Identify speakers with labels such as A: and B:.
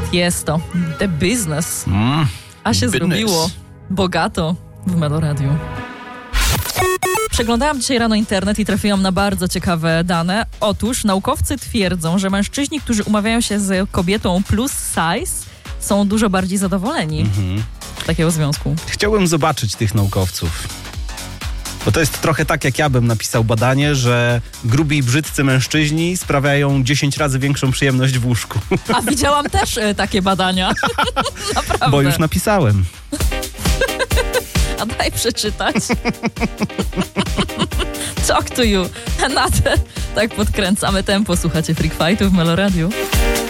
A: Tiesto, The Business. A się zrobiło bogato w Meloradiu. Przeglądałam dzisiaj rano internet i trafiłam na bardzo ciekawe dane. Otóż naukowcy twierdzą, że mężczyźni, którzy umawiają się z kobietą plus size, są dużo bardziej zadowoleni z takiego związku.
B: Chciałbym zobaczyć tych naukowców. Bo to jest trochę tak, jak ja bym napisał badanie, że grubi i brzydcy mężczyźni sprawiają 10 razy większą przyjemność w łóżku.
A: A widziałam też takie badania. Naprawdę.
B: Bo już napisałem.
A: A daj przeczytać. Talk to you. Tak podkręcamy tempo. Słuchacie Freak Fightu w Meloradiu.